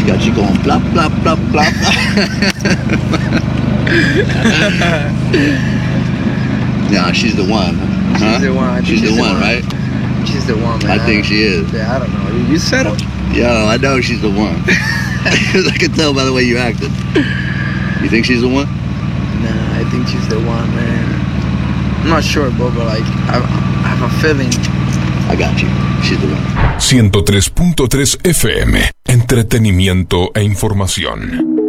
Got you going plop, plop, plop, plop. Nah, she's the one. Huh? She's the one. She's the one, right? She's the one, man. I think she is. Yeah, I don't know. You said it? Yo, I know she's the one. Because I can tell by the way you acted. You think she's the one? Nah, I think she's the one, man. I'm not sure, but like, I have a feeling. I got you. She's the one. 103.3 FM. Entretenimiento e información.